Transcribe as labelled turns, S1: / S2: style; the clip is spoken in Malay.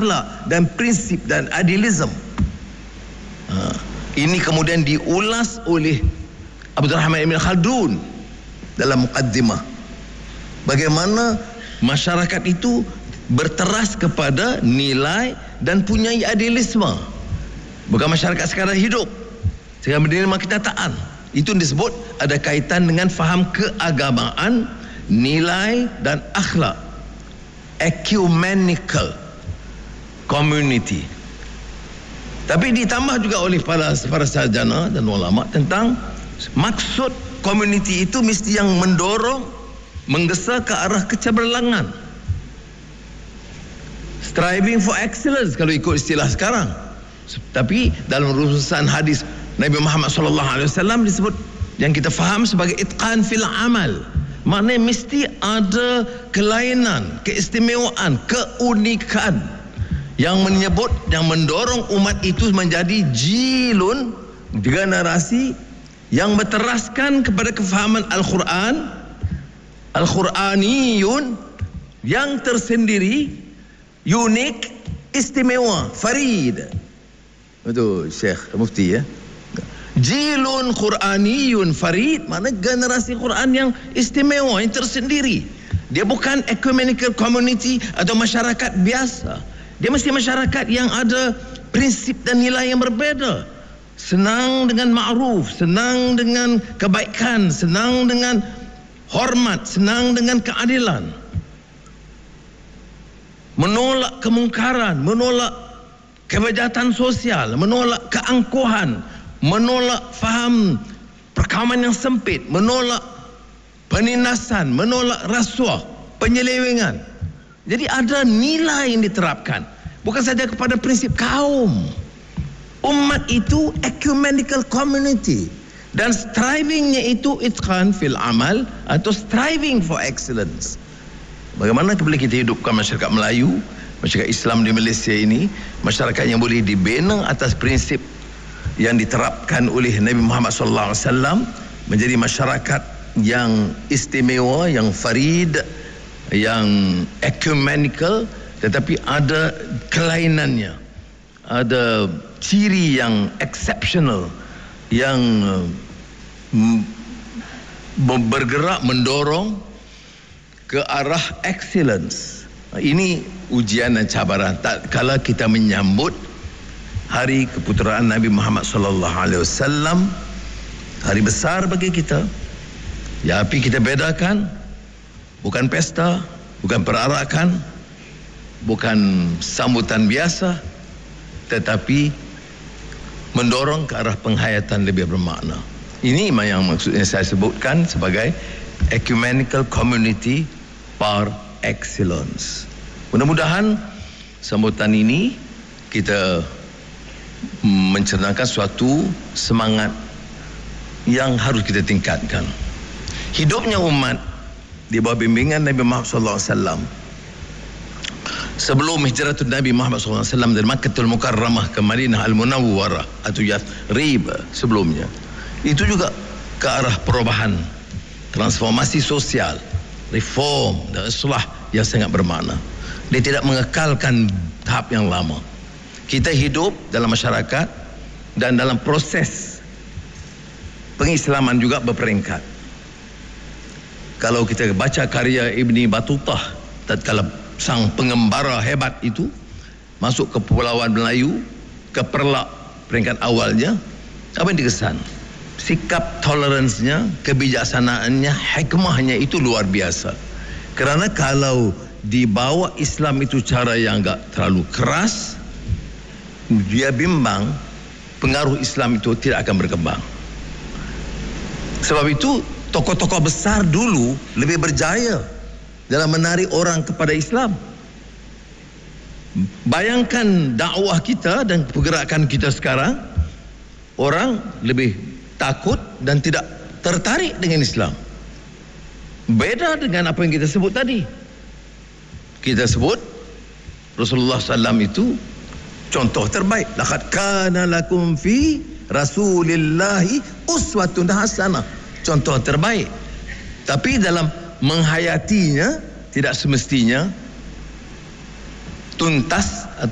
S1: akhlak dan prinsip dan adilisme. Ini kemudian diulas oleh Abdul Rahman Ibn Khaldun dalam muqaddimah. Bagaimana masyarakat itu berteras kepada nilai dan punya adilisme. Bukan masyarakat sekarang hidup sekarang menerima kenyataan. Itu disebut ada kaitan dengan faham keagamaan, nilai dan akhlak. Ecumenical community. Tapi ditambah juga oleh para sarjana dan ulama tentang maksud community itu mesti yang mendorong, menggesa ke arah kecemerlangan. Striving for excellence kalau ikut istilah sekarang. Tapi dalam rujukan hadis Nabi Muhammad SAW disebut yang kita faham sebagai itqan fil amal. Maknanya mesti ada kelainan, keistimewaan, keunikan yang menyebut, yang mendorong umat itu menjadi jilun, generasi yang berteraskan kepada kefahaman Al-Quran, Al-Quraniyun, yang tersendiri, unik, istimewa, farid. Betul Syekh Mufti ya. Jilun Quraniyun farid, maknanya generasi Quran yang istimewa, yang tersendiri. Dia bukan ecumenical community atau masyarakat biasa. Dia mesti masyarakat yang ada prinsip dan nilai yang berbeza. Senang dengan ma'ruf, senang dengan kebaikan, senang dengan hormat, senang dengan keadilan. Menolak kemungkaran, menolak kebejahatan sosial, menolak keangkuhan, menolak faham perkawanan yang sempit, menolak penindasan, menolak rasuah, penyelewengan. Jadi ada nilai yang diterapkan, bukan saja kepada prinsip kaum. Umat itu ecumenical community, dan strivingnya itu itqan fil amal atau striving for excellence. Bagaimana bila kita hidupkan masyarakat Melayu, masyarakat Islam di Malaysia ini, masyarakat yang boleh dibina atas prinsip yang diterapkan oleh Nabi Muhammad SAW, menjadi masyarakat yang istimewa, yang farid, yang ecumenical, tetapi ada kelainannya, ada ciri yang exceptional, yang bergerak mendorong ke arah excellence. Ini ujian dan cabaran tak kala kita menyambut hari keputeraan Nabi Muhammad SAW, hari besar bagi kita. Ya, tapi kita bedakan, bukan pesta, bukan perarakan, bukan sambutan biasa, tetapi mendorong ke arah penghayatan lebih bermakna. Ini yang maksudnya saya sebutkan sebagai ecumenical community par excellence. Mudah-mudahan sambutan ini kita mencernakan suatu semangat yang harus kita tingkatkan. Hidupnya umat di bawah bimbingan Nabi Muhammad SAW sebelum hijratul Nabi Muhammad SAW dari Makkahul Mukarramah ke Madinah Al-Munawwarah atau Yathrib sebelumnya, itu juga ke arah perubahan, transformasi sosial, reform dan islah yang sangat bermakna. Dia tidak mengekalkan tahap yang lama. Kita hidup dalam masyarakat dan dalam proses pengislaman juga berperingkat. Kalau kita baca karya Ibni Batutah, tatkala sang pengembara hebat itu masuk ke Kepulauan Melayu, ke Perlak peringkat awalnya, apa yang dikesan? Sikap toleransinya, kebijaksanaannya, hikmahnya itu luar biasa. Kerana kalau dibawa Islam itu cara yang enggak terlalu keras, dia bimbang pengaruh Islam itu tidak akan berkembang. Sebab itu tokoh-tokoh besar dulu lebih berjaya dalam menarik orang kepada Islam. Bayangkan dakwah kita dan pergerakan kita sekarang, orang lebih takut dan tidak tertarik dengan Islam. Beda dengan apa yang kita sebut tadi. Kita sebut Rasulullah SAW itu contoh terbaik. Laqad kana lakum fi Rasulillahi uswatun hasanah. Contoh terbaik. Tapi dalam menghayatinya tidak semestinya tuntas